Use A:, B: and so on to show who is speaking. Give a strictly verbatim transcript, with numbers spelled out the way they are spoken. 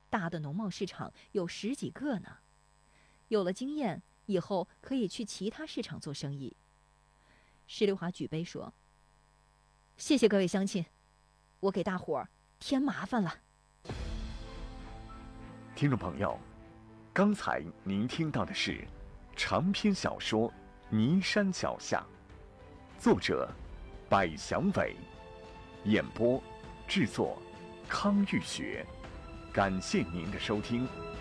A: 大的农贸市场有十几个呢。有了经验，以后可以去其他市场做生意。石榴华举杯说：“谢谢各位乡亲，我给大伙儿添麻烦了。”
B: 听众朋友，刚才您听到的是长篇小说《尼山脚下》，作者百祥伟，演播制作康玉学。感谢您的收听。